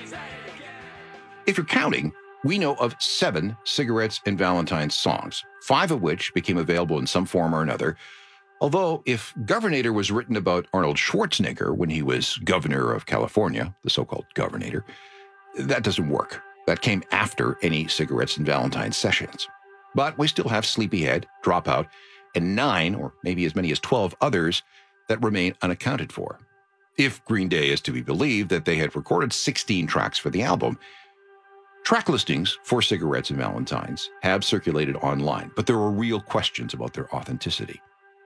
If you're counting, we know of 7 Cigarettes and Valentines songs, 5 of which became available in some form or another. Although, if Governator was written about Arnold Schwarzenegger when he was governor of California, the so-called Governator, that doesn't work. That came after any Cigarettes and Valentines sessions. But we still have Sleepyhead, Dropout, and 9, or maybe as many as 12 others that remain unaccounted for. If Green Day is to be believed that they had recorded 16 tracks for the album, track listings for Cigarettes and Valentines have circulated online, but there are real questions about their authenticity.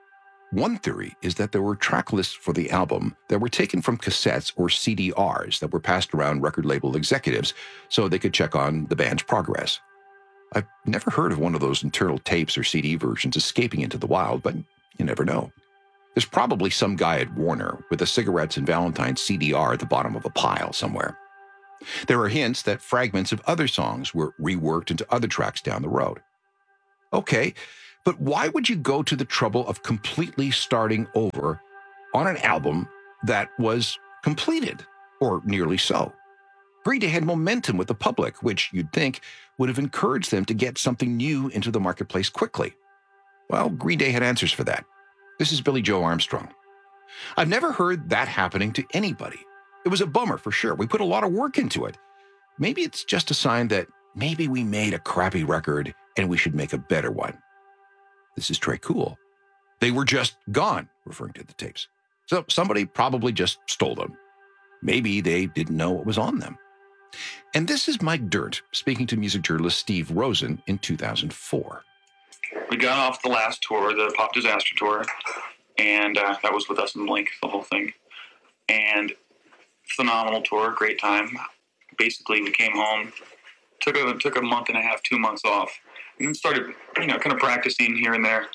One theory is that there were track lists for the album that were taken from cassettes or CDRs that were passed around record label executives so they could check on the band's progress. I've never heard of one of those internal tapes or CD versions escaping into the wild, but you never know. There's probably some guy at Warner with a Cigarettes and Valentines CDR at the bottom of a pile somewhere. There are hints that fragments of other songs were reworked into other tracks down the road. Okay, but why would you go to the trouble of completely starting over on an album that was completed, or nearly so? Green Day had momentum with the public, which you'd think would have encouraged them to get something new into the marketplace quickly. Well, Green Day had answers for that. This is Billy Joe Armstrong. I've never heard that happening to anybody. It was a bummer for sure. We put a lot of work into it. Maybe it's just a sign that maybe we made a crappy record and we should make a better one. This is Trey Cool. They were just gone, referring to the tapes. So somebody probably just stole them. Maybe they didn't know what was on them. And this is Mike Dirnt speaking to music journalist Steve Rosen in 2004. We got off the last tour, the Pop Disaster tour, and that was with us and Blink, the whole thing. And phenomenal tour, great time. Basically, we came home, took a month and a half, 2 months off, and then started, kind of practicing here and there,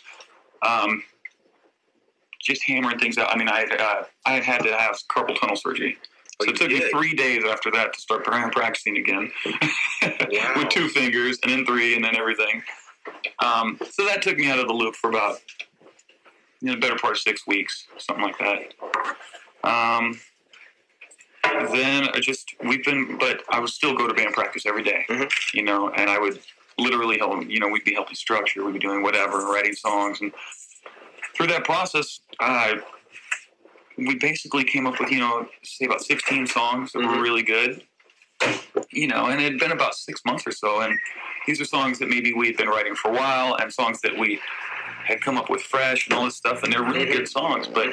just hammering things out. I mean, I had to have carpal tunnel surgery. So it took me 3 days after that to start practicing again with 2 fingers and then 3 and then everything. So that took me out of the loop for about, the better part of 6 weeks, something like that. Then but I would still go to band practice every day, and I would literally help, we'd be helping structure, we'd be doing whatever, writing songs. And through that process, we basically came up with, say about 16 songs that were really good, and it had been about 6 months or so. And these are songs that maybe we'd been writing for a while and songs that we had come up with fresh and all this stuff. And they're really good songs. But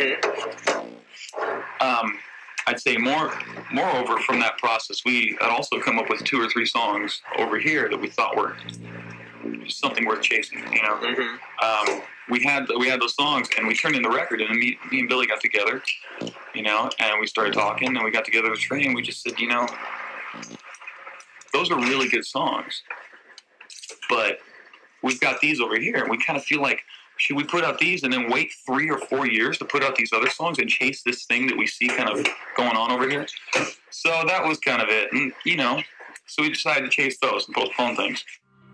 I'd say moreover from that process, we had also come up with 2 or 3 songs over here that we thought were something worth chasing, We had those songs, and we turned in the record, and me and Billy got together, and we started talking, and we got together with Trey, and we just said, those are really good songs, but we've got these over here, and we kind of feel like, should we put out these and then wait 3 or 4 years to put out these other songs and chase this thing that we see kind of going on over here? So that was kind of it, and, so we decided to chase those and postpone things.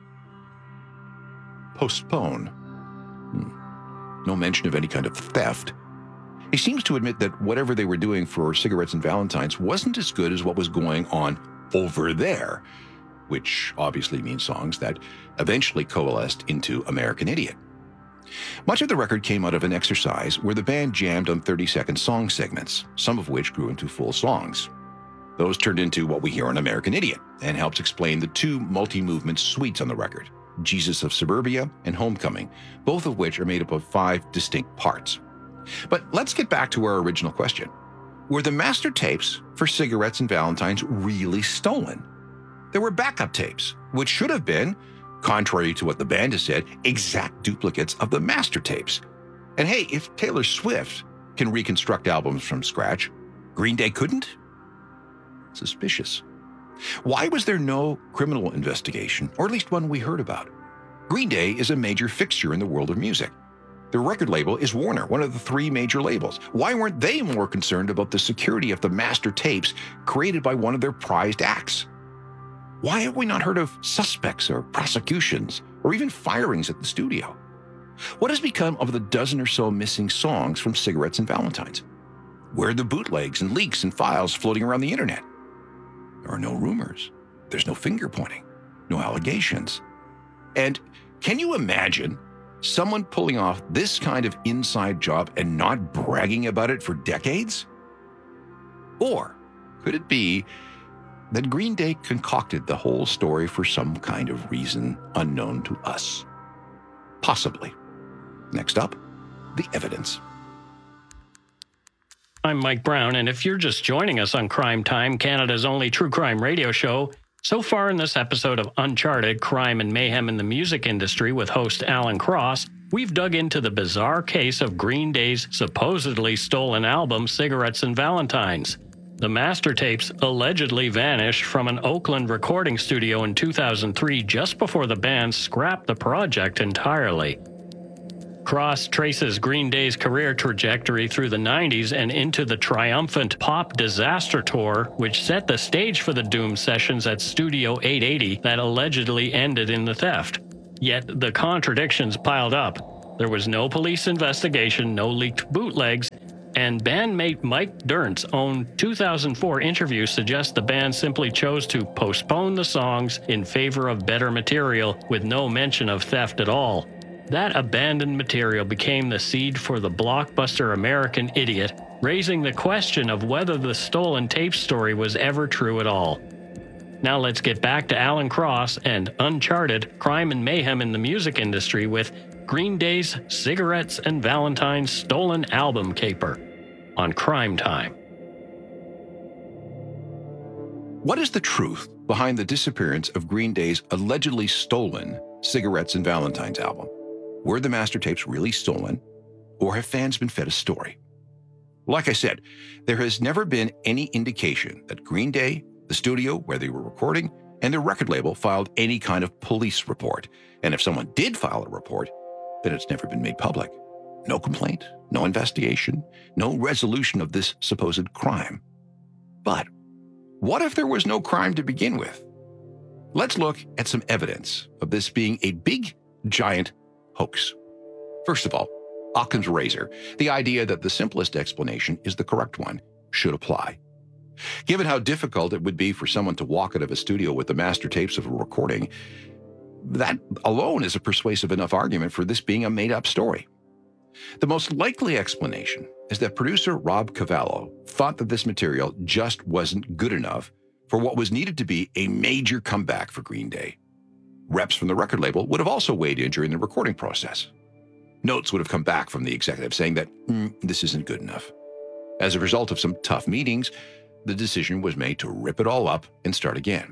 Postpone. No mention of any kind of theft. He seems to admit that whatever they were doing for Cigarettes and Valentines wasn't as good as what was going on over there, which obviously means songs that eventually coalesced into American Idiot. Much of the record came out of an exercise where the band jammed on 30-second song segments, some of which grew into full songs. Those turned into what we hear on American Idiot and helps explain the 2 multi-movement suites on the record, Jesus of Suburbia and Homecoming, both of which are made up of 5 distinct parts. But let's get back to our original question. Were the master tapes for Cigarettes and Valentines really stolen? There were backup tapes, which should have been, contrary to what the band has said, exact duplicates of the master tapes. And hey, if Taylor Swift can reconstruct albums from scratch, Green Day couldn't? Suspicious. Why was there no criminal investigation, or at least one we heard about? Green Day is a major fixture in the world of music. The record label is Warner, one of the 3 major labels. Why weren't they more concerned about the security of the master tapes created by one of their prized acts? Why have we not heard of suspects or prosecutions or even firings at the studio? What has become of the dozen or so missing songs from Cigarettes and Valentines? Where are the bootlegs and leaks and files floating around the internet? There are are no rumors. There's no finger pointing, no allegations. And can you imagine someone pulling off this kind of inside job and not bragging about it for decades? Or could it be that Green Day concocted the whole story for some kind of reason unknown to us? Possibly. Next up, the evidence. I'm Mike Brown, and if you're just joining us on Crime Time, Canada's only true crime radio show, so far in this episode of Uncharted, Crime and Mayhem in the Music Industry with host Alan Cross, we've dug into the bizarre case of Green Day's supposedly stolen album, Cigarettes and Valentines. The master tapes allegedly vanished from an Oakland recording studio in 2003 just before the band scrapped the project entirely. Cross traces Green Day's career trajectory through the 90s and into the triumphant Pop Disaster Tour, which set the stage for the Doom sessions at Studio 880 that allegedly ended in the theft. Yet the contradictions piled up. There was no police investigation, no leaked bootlegs, and bandmate Mike Dirnt's own 2004 interview suggests the band simply chose to postpone the songs in favor of better material with no mention of theft at all. That abandoned material became the seed for the blockbuster American Idiot, raising the question of whether the stolen tape story was ever true at all. Now let's get back to Alan Cross and Uncharted, Crime and Mayhem in the Music Industry with Green Day's Cigarettes and Valentines Stolen Album Caper on Crime Time. What is the truth behind the disappearance of Green Day's allegedly stolen Cigarettes and Valentines album? Were the master tapes really stolen, or have fans been fed a story? Like I said, there has never been any indication that Green Day, the studio where they were recording, and their record label filed any kind of police report. And if someone did file a report, then it's never been made public. No complaint, no investigation, no resolution of this supposed crime. But what if there was no crime to begin with? Let's look at some evidence of this being a big, giant hoax. First of all, Occam's razor, the idea that the simplest explanation is the correct one, should apply. Given how difficult it would be for someone to walk out of a studio with the master tapes of a recording, that alone is a persuasive enough argument for this being a made-up story. The most likely explanation is that producer Rob Cavallo thought that this material just wasn't good enough for what was needed to be a major comeback for Green Day. Reps from the record label would have also weighed in during the recording process. Notes would have come back from the executive saying that this isn't good enough. As a result of some tough meetings, the decision was made to rip it all up and start again.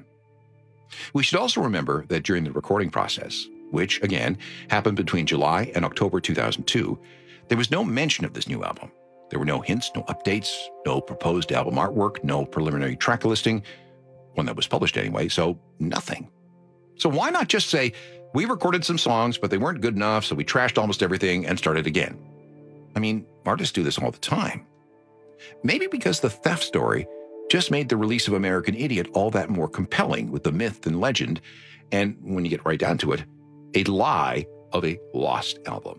We should also remember that during the recording process, which, again, happened between July and October 2002, there was no mention of this new album. There were no hints, no updates, no proposed album artwork, no preliminary track listing, one that was published anyway, so nothing. So why not just say, we recorded some songs, but they weren't good enough, so we trashed almost everything and started again? I mean, artists do this all the time. Maybe because the theft story just made the release of American Idiot all that more compelling with the myth and legend, and when you get right down to it, a lie of a lost album.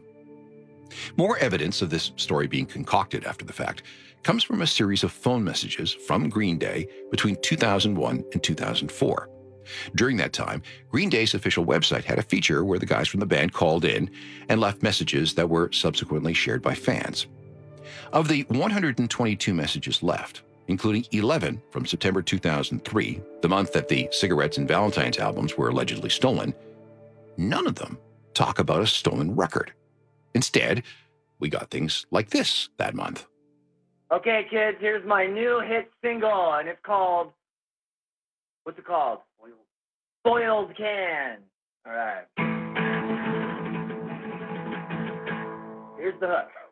More evidence of this story being concocted after the fact comes from a series of phone messages from Green Day between 2001 and 2004. During that time, Green Day's official website had a feature where the guys from the band called in and left messages that were subsequently shared by fans. Of the 122 messages left, including 11 from September 2003, the month that the Cigarettes and Valentines albums were allegedly stolen, none of them talk about a stolen record. Instead, we got things like this that month. Okay, kids, here's my new hit single, and it's called, what's it called? Spoiled Can. All right. Here's the hook.